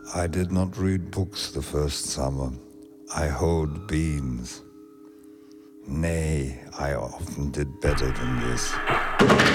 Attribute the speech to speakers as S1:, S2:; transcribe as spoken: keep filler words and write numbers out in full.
S1: I did not read books the first summer. I hoed beans. Nay, I often did better than this.